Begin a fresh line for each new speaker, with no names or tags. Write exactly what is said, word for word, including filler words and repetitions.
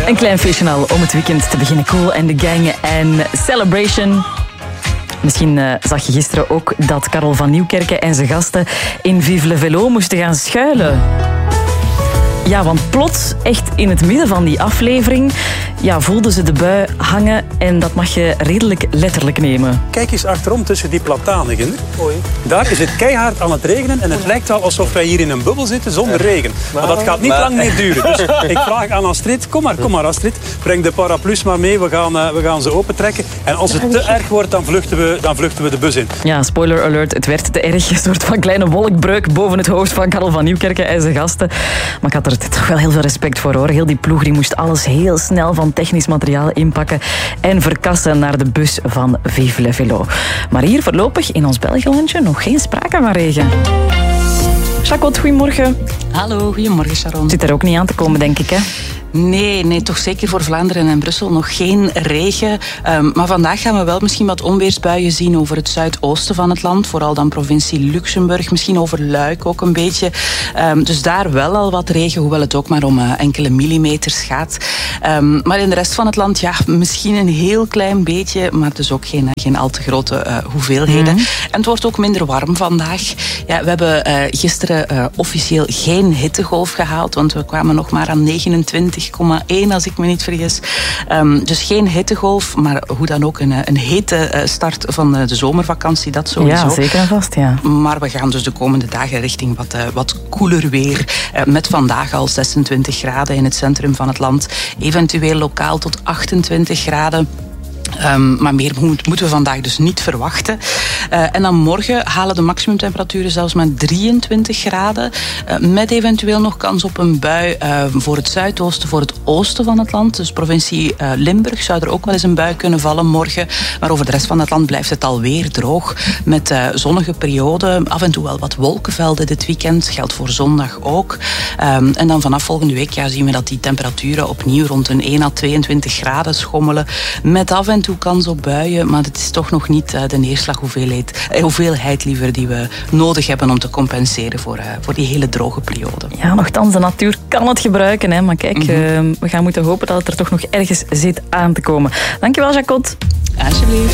Een klein feestje al om het weekend te beginnen. Cool and the Gang en Celebration. Misschien uh, zag je gisteren ook dat Karel van Nieuwkerken en zijn gasten in Vive le Velo moesten gaan schuilen. Ja, want plots, echt in het midden van die aflevering, ja, voelden ze de bui hangen en dat mag je redelijk letterlijk nemen.
Kijk eens achterom tussen die platanen, Ginder. Daar is het keihard aan het regenen en het lijkt wel alsof wij hier in een bubbel zitten zonder regen. Maar dat gaat niet maar... lang meer duren. Dus ik vraag aan Astrid, kom maar, kom maar Astrid, breng de paraplu's maar mee, we gaan, uh, we gaan ze opentrekken. En als het te erg wordt, dan vluchten we, dan vluchten we de bus in.
Ja, spoiler alert, het werd te erg. Een soort van kleine wolkbreuk boven het hoofd van Karel van Nieuwkerken en zijn gasten. Maar ik had er toch wel heel veel respect voor, hoor. Heel die ploeg die moest alles heel snel van technisch materiaal inpakken en verkassen naar de bus van Vive le Velo. Maar hier voorlopig in ons Belgilandje nog geen sprake van regen. Jacot, goedemorgen.
Hallo, goedemorgen Sharon.
Zit er ook niet aan te komen, denk ik, hè?
Nee, nee, toch zeker voor Vlaanderen en Brussel nog geen regen. Um, maar vandaag gaan we wel misschien wat onweersbuien zien over het zuidoosten van het land. Vooral dan provincie Luxemburg, misschien over Luik ook een beetje. Um, dus daar wel al wat regen, hoewel het ook maar om uh, enkele millimeters gaat. Um, maar in de rest van het land, ja, misschien een heel klein beetje, maar dus ook geen, geen al te grote uh, hoeveelheden. Mm-hmm. En het wordt ook minder warm vandaag. Ja, we hebben uh, gisteren uh, officieel geen hittegolf gehaald, want we kwamen nog maar aan negenentwintig komma één als ik me niet vergis. Um, dus geen hittegolf, maar hoe dan ook een, een hete start van de zomervakantie, dat sowieso.
Ja, zeker en vast, ja.
Maar we gaan dus de komende dagen richting wat, uh, wat koeler weer. Uh, met vandaag al zesentwintig graden in het centrum van het land. Eventueel lokaal tot achtentwintig graden. Um, maar meer moet, moeten we vandaag dus niet verwachten. Uh, en dan morgen halen de maximumtemperaturen zelfs maar drieëntwintig graden. Uh, met eventueel nog kans op een bui uh, voor het zuidoosten, voor het oosten van het land. Dus provincie uh, Limburg zou er ook wel eens een bui kunnen vallen morgen. Maar over de rest van het land blijft het alweer droog. Met uh, zonnige perioden. Af en toe wel wat wolkenvelden dit weekend. Geldt voor zondag ook. Um, en dan vanaf volgende week ja, zien we dat die temperaturen opnieuw rond een één à tweeëntwintig graden schommelen. Met af en toe kans op buien, maar het is toch nog niet uh, de neerslaghoeveelheid eh, hoeveelheid liever die we nodig hebben om te compenseren voor, uh, voor die hele droge periode.
Ja, nochtans, de natuur kan het gebruiken, hè? Maar kijk, mm-hmm. uh, we gaan moeten hopen dat het er toch nog ergens zit aan te komen. Dankjewel, Jacot.
Alsjeblieft.